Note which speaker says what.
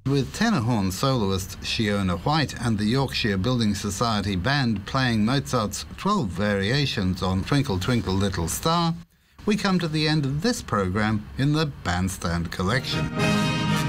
Speaker 1: With tenor horn soloist Shiona White and the Yorkshire Building Society Band playing Mozart's 12 variations on Twinkle Twinkle Little Star, we come to the end of this programme in the Bandstand Collection.